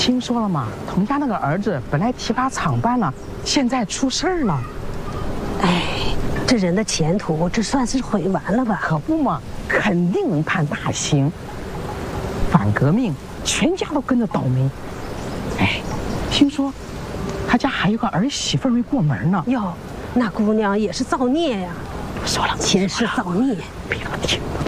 听说了吗？童家那个儿子本来提拔厂办了，现在出事儿了。 哎，这人的前途，这算是毁完了吧？ 可不嘛，肯定能判大刑。反革命，全家都跟着倒霉。哎，听说他家还有个儿媳妇没过门呢。 哟，那姑娘也是造孽呀！ 说了， 前世造孽。 别听。